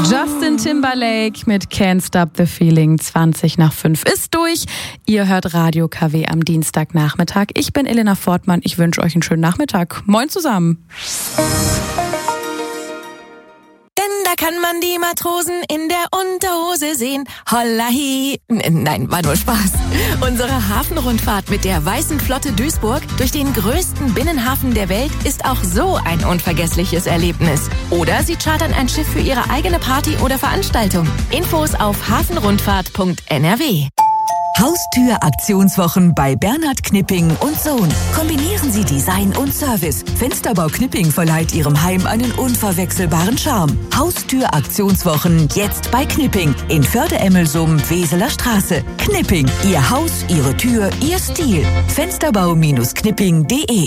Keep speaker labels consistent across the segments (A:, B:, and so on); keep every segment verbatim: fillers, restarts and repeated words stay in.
A: Justin Timberlake mit Can't Stop the Feeling. zwanzig nach fünf ist durch. Ihr hört Radio K W am Dienstagnachmittag. Ich bin Elena Fortmann. Ich wünsche euch einen schönen Nachmittag. Moin zusammen.
B: Denn da kann man die Matrosen in der Unterhose sehen. Hollahi. N- Nein, war nur Spaß. Unsere Hafenrundfahrt mit der Weißen Flotte Duisburg durch den größten Binnenhafen der Welt ist auch so ein unvergessliches Erlebnis. Oder Sie chartern ein Schiff für Ihre eigene Party oder Veranstaltung. Infos auf hafenrundfahrt punkt n r w.
C: Haustür-Aktionswochen bei Bernhard Knipping und Sohn. Kombinieren Sie Design und Service. Fensterbau Knipping verleiht Ihrem Heim einen unverwechselbaren Charme. Haustür-Aktionswochen jetzt bei Knipping in Förde-Emmelsum, Weseler Straße. Knipping, Ihr Haus, Ihre Tür, Ihr Stil. Fensterbau Knipping punkt de.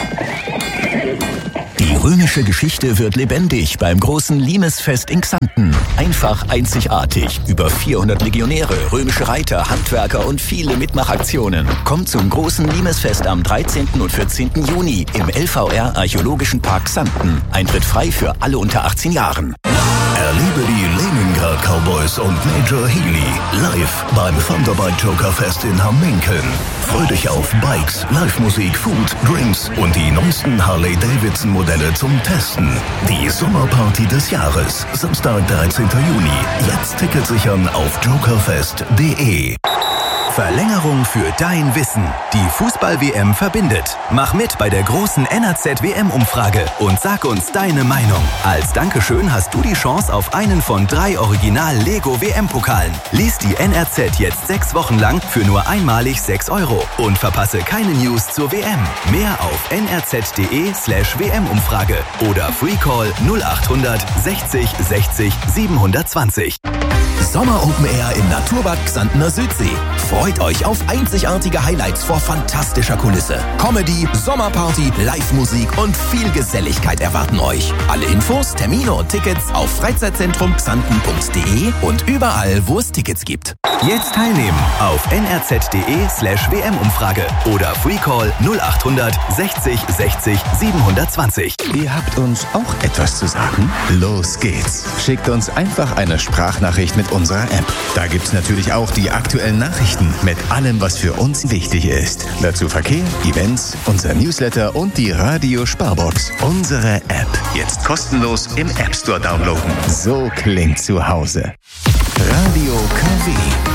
D: Die römische Geschichte wird lebendig beim großen Limesfest in Xanten. Einfach einzigartig. Über vierhundert Legionäre, römische Reiter, Handwerker und viele Mitmachaktionen. Kommt zum großen Limesfest am dreizehnten und vierzehnten Juni im L V R Archäologischen Park Xanten. Eintritt frei für alle unter achtzehn Jahren.
E: Erlebe die Leningrad Cowboys und Major Healy live beim Thunderbike Joker Fest in Hamminkeln. Freu dich auf Bikes, Live-Musik, Food, Drinks und die neuesten Harley-Davidson-Modelle zum Testen. Die Sommerparty des Jahres, Samstag, dreizehnten Juni. Jetzt Ticket sichern auf jokerfest punkt de.
F: Verlängerung für dein Wissen. Die Fußball-W M verbindet. Mach mit bei der großen N R Z-W M-Umfrage und sag uns deine Meinung. Als Dankeschön hast du die Chance auf einen von drei Original-Lego-W M-Pokalen. Lies die N R Z jetzt sechs Wochen lang für nur einmalig sechs Euro. Und verpasse keine News zur W M. Mehr auf nrz.de slash WM-Umfrage oder Freecall null achthundert sechzig sechzig siebenhundertzwanzig.
D: Sommer Open Air im Naturbad Xantener Südsee. Freut euch auf einzigartige Highlights vor fantastischer Kulisse. Comedy, Sommerparty, Live-Musik und viel Geselligkeit erwarten euch. Alle Infos, Termine und Tickets auf freizeitzentrum xanten punkt de und überall, wo es Tickets gibt.
F: Jetzt teilnehmen auf nrz.de slash WM-Umfrage oder Freecall null achthundert sechzig sechzig siebenhundertzwanzig.
G: Ihr habt uns auch etwas zu sagen? Los geht's. Schickt uns einfach eine Sprachnachricht mit unserer App. Da gibt's natürlich auch die aktuellen Nachrichten mit allem, was für uns wichtig ist. Dazu Verkehr, Events, unser Newsletter und die Radio Sparbox. Unsere App. Jetzt kostenlos im App Store downloaden. So klingt zu Hause. Radio K W.